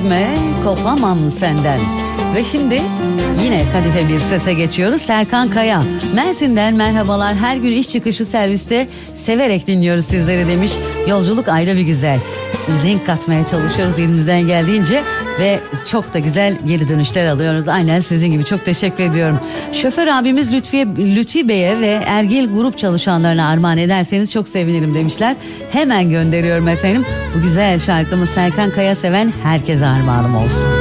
gitme, kopamam senden. Ve şimdi yine kadife bir sese geçiyoruz. Serkan Kaya, Mersin'den merhabalar. Her gün iş çıkışı serviste severek dinliyoruz sizleri demiş. Yolculuk ayrı bir güzel. Renk katmaya çalışıyoruz elimizden geldiğince ve çok da güzel geri dönüşler alıyoruz. Aynen sizin gibi, çok teşekkür ediyorum. Şoför abimiz Lütfi Bey'e ve Ergil grup çalışanlarına armağan ederseniz çok sevinirim demişler. Hemen gönderiyorum efendim. Bu güzel şarkımız Serkan Kaya seven herkese armağanım olsun.